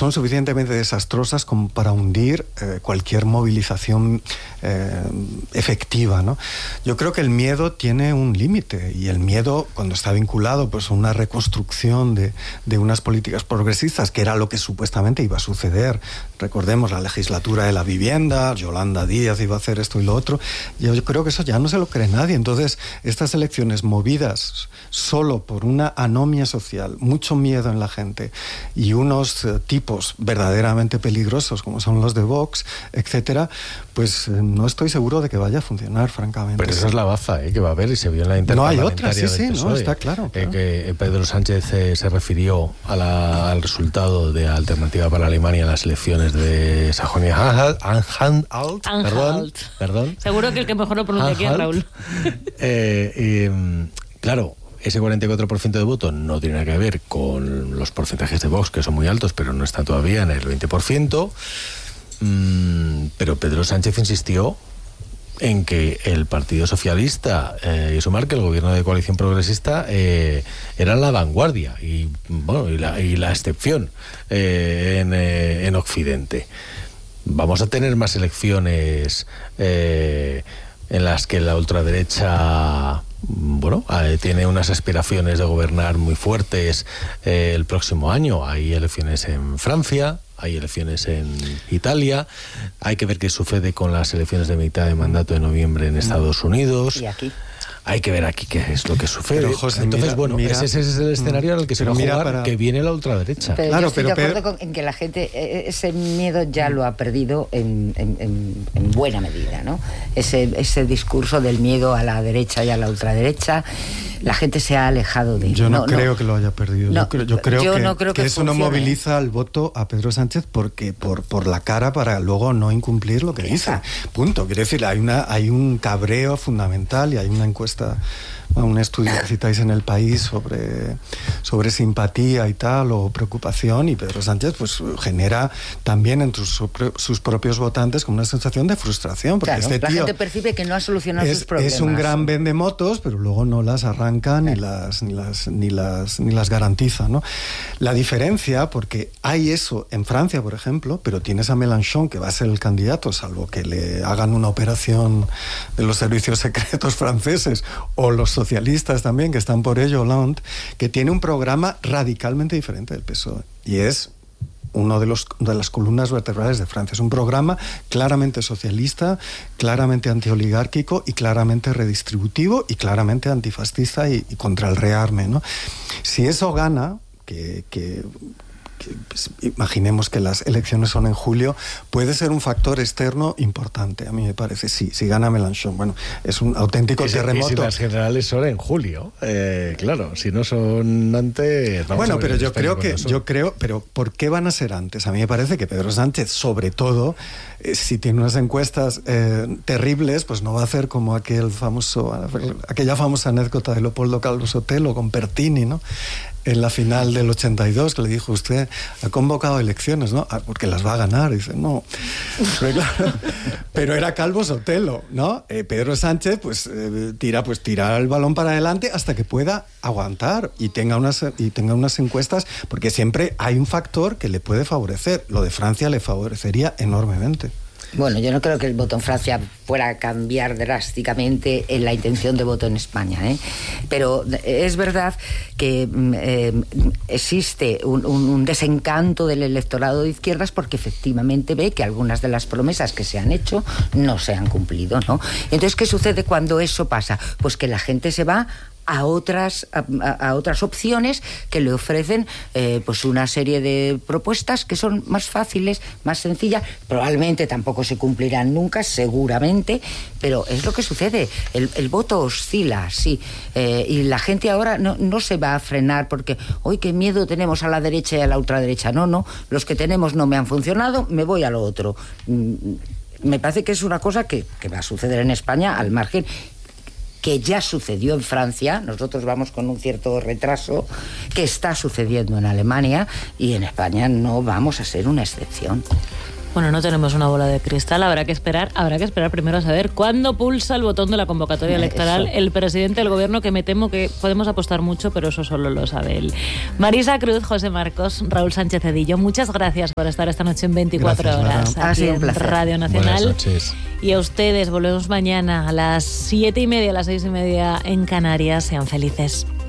son suficientemente desastrosas como para hundir cualquier movilización efectiva, ¿no? Yo creo que el miedo tiene un límite, y el miedo, cuando está vinculado pues, a una reconstrucción de unas políticas progresistas, que era lo que supuestamente iba a suceder. Recordemos la legislatura de la vivienda, Yolanda Díaz iba a hacer esto y lo otro. Yo creo que eso ya no se lo cree nadie. Entonces, estas elecciones movidas solo por una anomia social, mucho miedo en la gente y unos tipos verdaderamente peligrosos como son los de Vox, etcétera, pues no estoy seguro de que vaya a funcionar, francamente. Pero esa es la baza que va a haber, y se vio en la interparlamentaria. No hay otra, sí, PSOE, no, está claro. Que Pedro Sánchez se refirió al resultado de Alternativa para Alemania en las elecciones de Sajonia-Anhalt. Perdón. Seguro que el que mejor lo pronuncia aquí es Raúl. Claro, ese 44% de voto no tiene nada que ver con los porcentajes de Vox, que son muy altos, pero no está todavía en el 20%. Pero Pedro Sánchez insistió en que el Partido Socialista y Sumar, que el gobierno de coalición progresista, eran la vanguardia y la excepción en Occidente. Vamos a tener más elecciones en las que la ultraderecha tiene unas aspiraciones de gobernar muy fuertes el próximo año. Hay elecciones en Francia, hay elecciones en Italia, hay que ver qué sucede con las elecciones de mitad de mandato de noviembre en Estados Unidos. Y aquí. Hay que ver aquí qué es lo que sucede. Pero, José, entonces, ese es el escenario en el que se va a jugar, que viene la ultraderecha. Pero yo estoy de acuerdo en que la gente ese miedo ya lo ha perdido en buena medida, ¿no? Ese discurso del miedo a la derecha y a la ultraderecha, la gente se ha alejado de él. Yo no creo que lo haya perdido. Yo creo que eso no moviliza al voto a Pedro Sánchez porque por la cara para luego no incumplir lo que dice. Punto. Quiero decir, hay un cabreo fundamental, y hay una encuesta, un estudio que citáis en El País sobre simpatía y tal, o preocupación, y Pedro Sánchez pues genera también entre sus propios votantes como una sensación de frustración, porque claro, la gente percibe que no ha solucionado sus problemas. Es un gran vendemotos, pero luego no las arranca ni las garantiza, ¿no? La diferencia, porque hay eso en Francia, por ejemplo, pero tienes a Mélenchon, que va a ser el candidato, salvo que le hagan una operación de los servicios secretos franceses, o los socialistas también, que están por ello, Hollande, que tiene un programa radicalmente diferente del PSOE, y es uno de las columnas vertebrales de Francia. Es un programa claramente socialista, claramente antioligárquico y claramente redistributivo y claramente antifascista y contra el rearme, ¿no? Si eso gana, pues, imaginemos que las elecciones son en julio, puede ser un factor externo importante, a mí me parece. Sí, si gana Mélenchon, bueno, es un auténtico terremoto. Y si las generales son en julio, claro, si no son antes... Bueno, pero yo creo, pero ¿por qué van a ser antes? A mí me parece que Pedro Sánchez, sobre todo, si tiene unas encuestas terribles, pues no va a hacer como aquella famosa anécdota de Leopoldo Calvo Sotelo con Pertini, ¿no? En la final del 82, que le dijo: usted ha convocado elecciones, ¿no? Porque las va a ganar. Y dice, no. Pero era Calvo Sotelo, ¿no? Pedro Sánchez, pues tira el balón para adelante hasta que pueda aguantar y tenga unas encuestas, porque siempre hay un factor que le puede favorecer. Lo de Francia le favorecería enormemente. Bueno, yo no creo que el voto en Francia fuera a cambiar drásticamente en la intención de voto en España, ¿eh? Pero es verdad que existe un desencanto del electorado de izquierdas porque efectivamente ve que algunas de las promesas que se han hecho no se han cumplido, ¿no? Entonces, ¿qué sucede cuando eso pasa? Pues que la gente se va a otras opciones que le ofrecen pues una serie de propuestas que son más fáciles, más sencillas, probablemente tampoco se cumplirán nunca, seguramente, pero es lo que sucede. El voto oscila, sí, y la gente ahora no se va a frenar porque hoy qué miedo tenemos a la derecha y a la ultraderecha. No, los que tenemos no me han funcionado, me voy a lo otro. Me parece que es una cosa que va a suceder en España al margen, que ya sucedió en Francia, nosotros vamos con un cierto retraso, que está sucediendo en Alemania, y en España no vamos a ser una excepción. Bueno, no tenemos una bola de cristal, habrá que esperar primero a saber cuándo pulsa el botón de la convocatoria electoral el presidente del gobierno, que me temo que podemos apostar mucho, pero eso solo lo sabe él. Marisa Cruz, José Marcos, Raúl Sánchez Cedillo, muchas gracias por estar esta noche en 24 horas aquí en Radio Nacional. Buenas noches. Y a ustedes, volvemos mañana a las 7:30, a las 6:30 en Canarias. Sean felices.